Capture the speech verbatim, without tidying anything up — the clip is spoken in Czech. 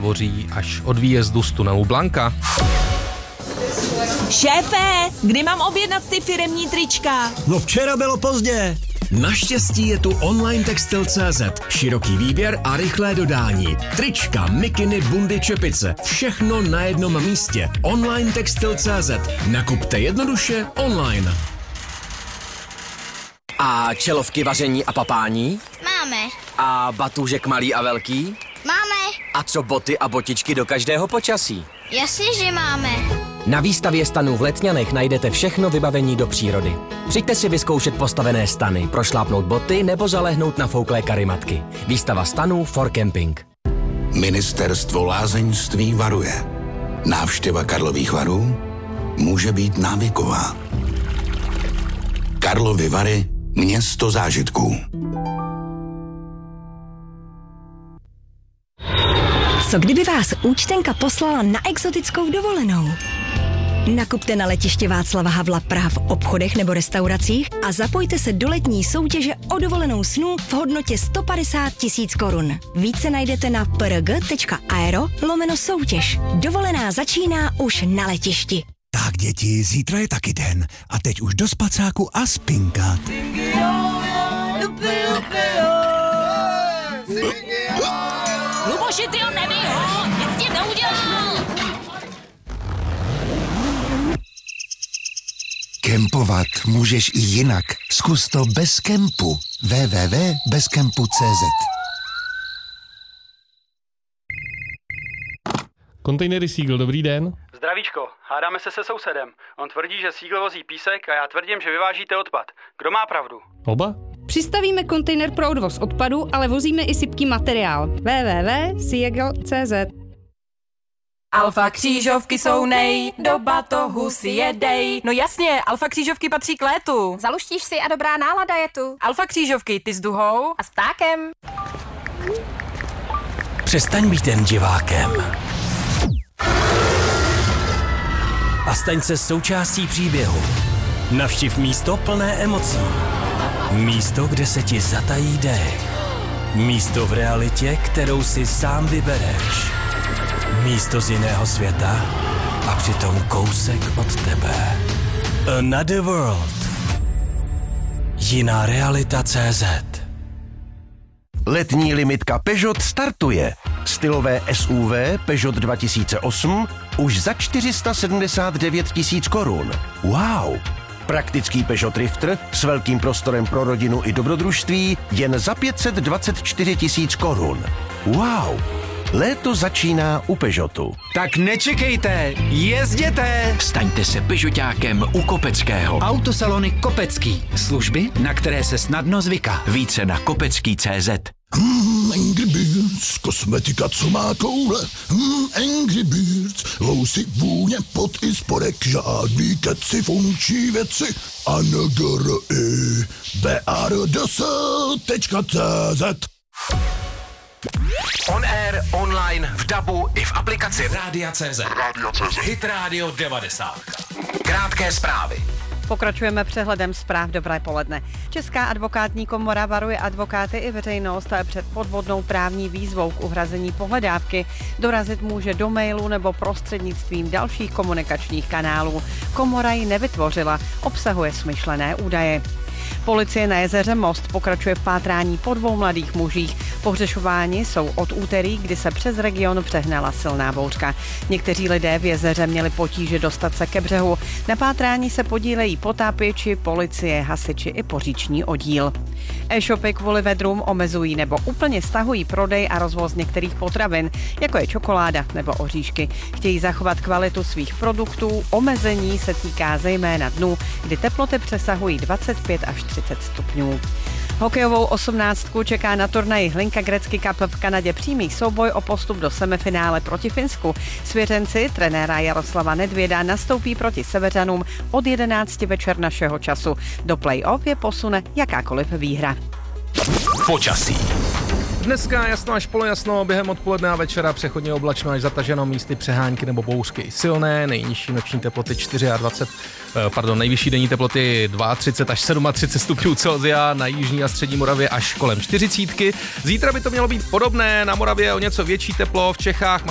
tvoří až od výjezdu z tunelu Blanka. Šéfe, kdy mám objednat ty firemní trička? No včera bylo pozdě. Naštěstí je tu online textil tečka cé zet. Široký výběr a rychlé dodání. Trička, mikiny, bundy, čepice. Všechno na jednom místě. online textil tečka cé zet. Nakupte jednoduše online. A čelovky vaření a papání? Máme. A batůžek malý a velký? Máme. A co boty a botičky do každého počasí? Jasně, že máme. Na výstavě stanů v Letňanech najdete všechno vybavení do přírody. Přijďte si vyzkoušet postavené stany, prošlápnout boty nebo zalehnout na fouklé karimatky. Výstava stanů for camping. Ministerstvo lázeňství varuje. Návštěva Karlových Varů může být návyková. Karlovy Vary, město zážitků. Co kdyby vás účtenka poslala na exotickou dovolenou? Nakupte na letiště Václava Havla Praha v obchodech nebo restauracích a zapojte se do letní soutěže o dovolenou snů v hodnotě sto padesát tisíc korun. Více najdete na prg tečka aero lomeno soutěž. Dovolená začíná už na letišti. Tak děti, zítra je taky den a teď už do spacáku a spinkat. Luboši, ty ho nebij ho, nic ti neudělal. Kempovat můžeš i jinak. Zkus to bez kempu. w w w tečka bezkempu tečka cé zet. Kontejnery Seagull, dobrý den. Zdravíčko, hádáme se se sousedem. On tvrdí, že Seagull vozí písek a já tvrdím, že vyvážíte odpad. Kdo má pravdu? Oba? Přistavíme kontejner pro odvoz odpadu, ale vozíme i sypký materiál. w w w tečka seagull tečka cé zet. Alfa křížovky jsou nej, do batohu si jedej. No jasně, alfa křížovky patří k létu. Zaluštíš si a dobrá nálada je tu. Alfa křížovky, ty s duhou a s ptákem. Přestaň být jen divákem. A staň se součástí příběhu. Navštiv místo plné emocí. Místo, kde se ti zatají dech. Místo v realitě, kterou si sám vybereš. Místo z jiného světa a přitom kousek od tebe. Another World. Jiná realita tečka cé zet. Letní limitka Peugeot startuje. Stylové S U V Peugeot dva tisíce osm už za čtyři sta sedmdesát devět tisíc korun. Wow! Praktický Peugeot Drifter s velkým prostorem pro rodinu i dobrodružství jen za pět set dvacet čtyři tisíc korun. Wow! Léto začíná u Peugeotu. Tak nečekejte, jezděte! Staňte se Peugeotákem u Kopeckého. Autosalony Kopecký. Služby, na které se snadno zvyká. Více na kopecký tečka cé zet. Hmm, Angry Birds, kosmetika, co má koule. Hmm, Angry Birds, lousy, vůně, pot i spodek, žádný keci, funkční věci. A N G R I B A R D S tečka cé zet. On air, online, v dabu i v aplikaci Rádia tečka cé zet. Rádia tečka cé zet. Hit Radio devadesát. Krátké zprávy. Pokračujeme přehledem zpráv. Dobré poledne. Česká advokátní komora varuje advokáty i veřejnost před podvodnou právní výzvou k uhrazení pohledávky. Dorazit může do mailu nebo prostřednictvím dalších komunikačních kanálů. Komora ji nevytvořila, obsahuje smyšlené údaje. Policie na jezeře Most pokračuje v pátrání po dvou mladých mužích. Pohřešováni jsou od úterý, kdy se přes region přehnala silná bouřka. Někteří lidé v jezeře měli potíže dostat se ke břehu. Na pátrání se podílejí potápěči, policie, hasiči i poříční oddíl. E-shopy kvůli vedrům omezují nebo úplně stahují prodej a rozvoz některých potravin, jako je čokoláda nebo oříšky. Chtějí zachovat kvalitu svých produktů. Omezení se týká zejména dnů, kdy teploty přesahují dvacet pět až třicet stupňů. Hokejovou osmnáctku čeká na turnaji Hlinka Gretzky Cup v Kanadě přímý souboj o postup do semifinále proti Finsku. Svěřenci trenéra Jaroslava Nedvěda nastoupí proti Seveřanům od jedenácti večer našeho času. Do play-off je posune jakákoliv výhra. Počasí. Dneska jasno až polojasno, během odpoledne a večera přechodně oblačno až zataženo, místy přehánky nebo bouřky silné, nejnižší noční teploty dvacet čtyři, pardon, nejvyšší denní teploty třicet dva až třicet sedm stupňů Celsia, na jižní a střední Moravě až kolem čtyřicítky. Zítra by to mělo být podobné, na Moravě o něco větší teplo, v Čechách